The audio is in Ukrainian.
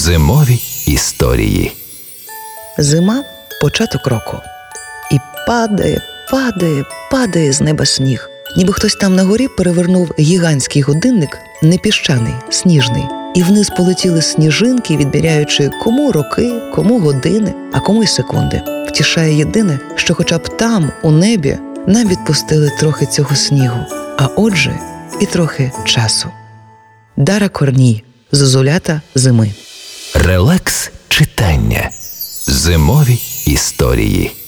Зимові історії. Зима – початок року. І падає, падає, падає з неба сніг. Ніби хтось там на горі перевернув гігантський годинник, не піщаний, сніжний. І вниз полетіли сніжинки, відміряючи кому роки, кому години, а кому й секунди. Втішає єдине, що хоча б там, у небі, нам відпустили трохи цього снігу, а отже і трохи часу. Дара Корній. Зозулята зими. Релакс читання. Зимові історії.